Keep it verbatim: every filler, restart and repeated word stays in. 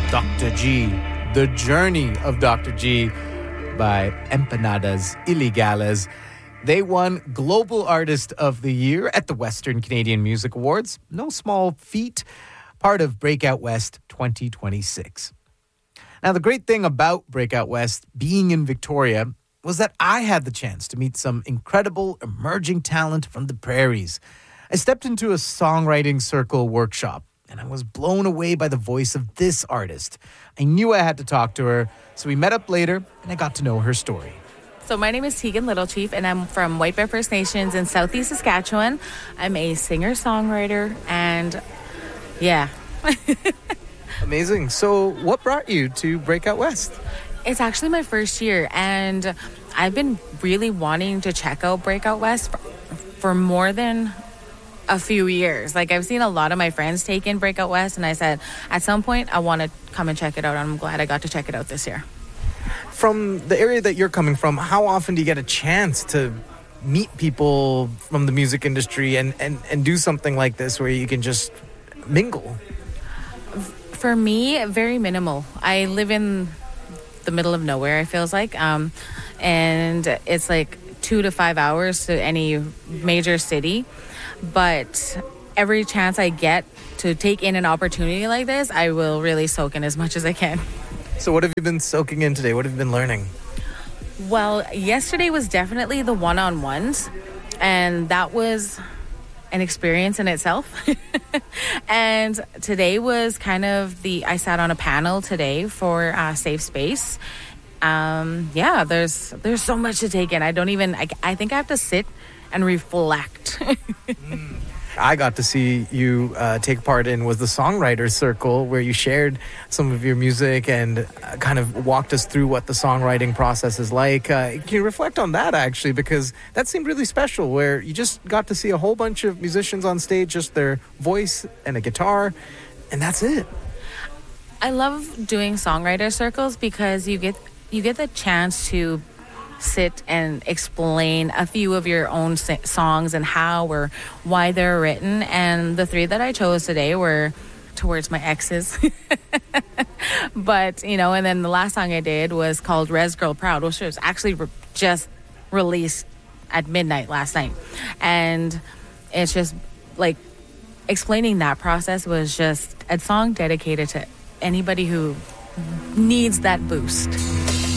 Doctor G, The Journey of Doctor G by Empanadas Ilegales. They won Global Artist of the Year at the Western Canadian Music Awards. No small feat, part of Breakout West twenty twenty-six. Now, the great thing about Breakout West being in Victoria was that I had the chance to meet some incredible emerging talent from the prairies. I stepped into a songwriting circle workshop, and I was blown away by the voice of this artist. I knew I had to talk to her, so we met up later, and I got to know her story. So my name is Tegan Littlechief, and I'm from White Bear First Nations in Southeast Saskatchewan. I'm a singer-songwriter, and yeah. Amazing. So what brought you to Breakout West? It's actually my first year, and I've been really wanting to check out Breakout West for, for more than a few years. Like, I've seen a lot of my friends take in Breakout West, and I said, at some point, I want to come and check it out. I'm glad I got to check it out this year. From the area that you're coming from, how often do you get a chance to meet people from the music industry and, and, and do something like this where you can just mingle? For me, very minimal. I live in the middle of nowhere, it feels like. Um, and it's like two to five hours to any major city. But every chance I get to take in an opportunity like this, I will really soak in as much as I can. So what have you been soaking in today? What have you been learning? Well, yesterday was definitely the one-on-ones, and that was an experience in itself. And today was kind of the, I sat on a panel today for uh, Safe Space. Um, yeah, there's there's so much to take in. I don't even, I, I think I have to sit and reflect. mm. I got to see you uh, take part in was the Songwriters Circle, where you shared some of your music and uh, kind of walked us through what the songwriting process is like. Uh, can you reflect on that, actually? Because that seemed really special, where you just got to see a whole bunch of musicians on stage, just their voice and a guitar, and that's it. I love doing songwriter circles because you get you get the chance to sit and explain a few of your own songs and how or why they're written. And the three that I chose today were towards my exes. But, you know, and then the last song I did was called Res Girl Proud, which was actually re- just released at midnight last night. And it's just like explaining that process was just a song dedicated to anybody who needs that boost.